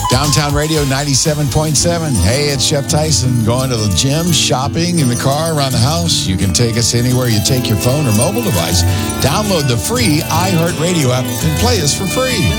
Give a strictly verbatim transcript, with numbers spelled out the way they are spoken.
Downtown Radio ninety-seven point seven. Hey, it's Chef Tyson. Going to the gym, shopping, in the car, around the house. You can take us anywhere you take your phone or mobile device. Download the free iHeartRadio app and play us for free.